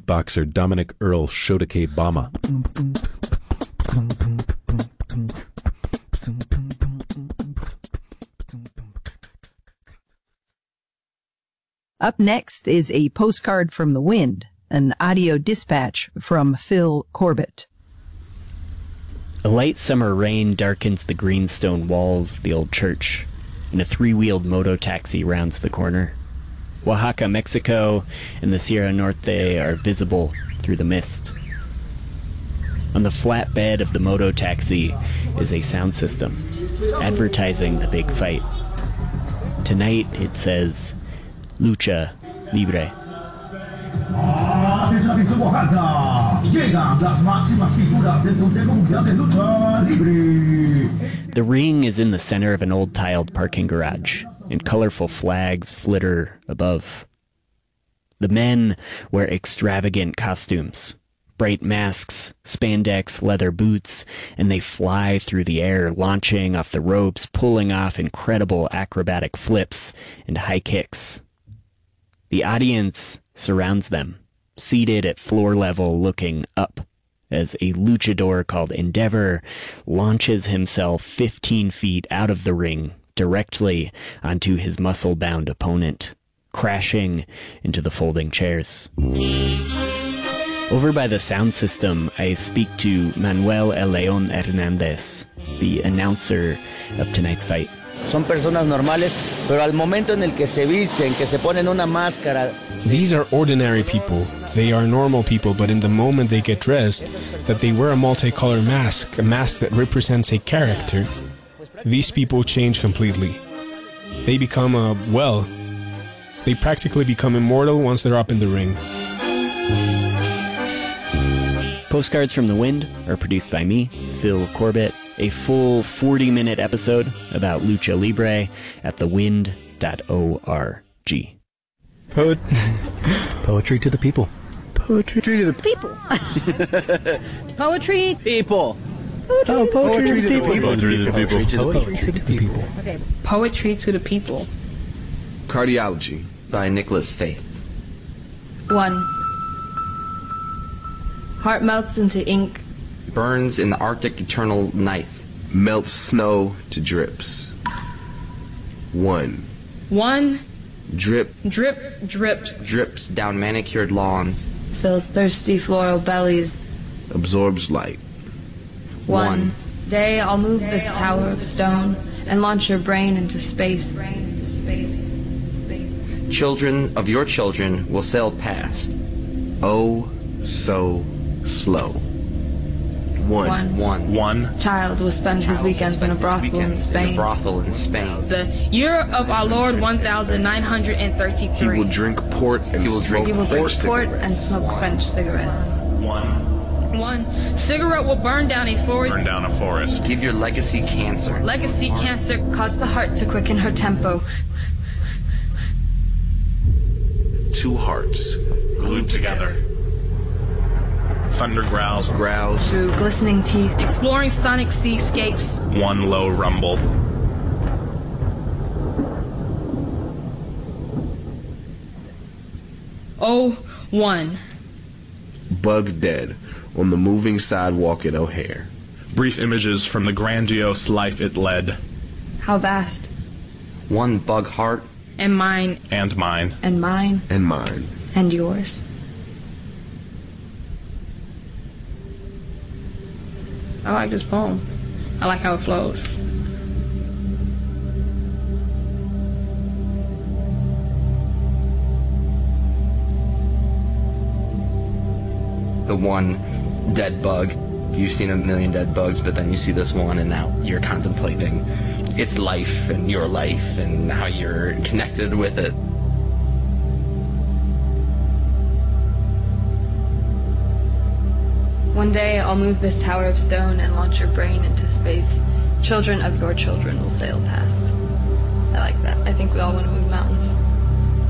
beatboxer Dominic Earl Shodeke Bama. Up next is a postcard from the wind, an audio dispatch from Phil Corbett. A light summer rain darkens the greenstone walls of the old church, and a three-wheeled moto-taxi rounds the corner. Oaxaca, Mexico, and the Sierra Norte are visible through the mist. On the flatbed of the moto-taxi is a sound system, advertising the big fight. Tonight it says, Lucha Libre. The ring is in the center of an old tiled parking garage, and colorful flags flitter above. The men wear extravagant costumes, bright masks, spandex, leather boots, and they fly through the air, launching off the ropes, pulling off incredible acrobatic flips and high kicks. The audience surrounds them, seated at floor level looking up, as a luchador called Endeavor launches himself 15 feet out of the ring directly onto his muscle-bound opponent, crashing into the folding chairs. Over by the sound system, I speak to Manuel El León Hernández, the announcer of tonight's fight. Son personas normales, pero al momento en el que se visten, que se ponen una máscara. These are ordinary people. They are normal people, but in the moment they get dressed, that they wear a multicolored mask, a mask that represents a character, these people change completely. They become, they practically become immortal once they're up in the ring. Postcards from the Wind are produced by me, Phil Corbett. A full 40-minute episode about Lucha Libre at thewind.org. Poetry to the people. Poetry to the people. Poetry. People. Oh, poetry to the people. Poetry to the people. Poetry to the people. Okay. Poetry to the people. Cardiology by Nicholas Faith. 1. Heart melts into ink. Burns in the Arctic eternal nights. Melts snow to drips. 1. 1. Drip. Drip. Drips. Drips down manicured lawns. Fills thirsty floral bellies. Absorbs light. 1. Day I'll move this tower of stone and launch your brain into space. Children of your children will sail past. Oh, so slow. 1. Child will spend his weekends in a brothel in Spain. The year of our Lord 1933. He will drink port and smoke French cigarettes. 1. Cigarette will burn down a forest. Give your legacy cancer. Legacy cancer. Cause the heart to quicken her tempo. 2 hearts glued together. Thunder growls through glistening teeth, exploring sonic seascapes. 1 low rumble. Oh, 1. Bug dead on the moving sidewalk at O'Hare. Brief images from the grandiose life it led. How vast. 1 bug heart. And mine. And mine. And mine. And mine. And yours. I like this poem. I like how it flows. The 1 dead bug. You've seen a million dead bugs, but then you see this one, and now you're contemplating its life and your life and how you're connected with it. One day I'll move this tower of stone and launch your brain into space. Children of your children will sail past. I like that. I think we all want to move mountains.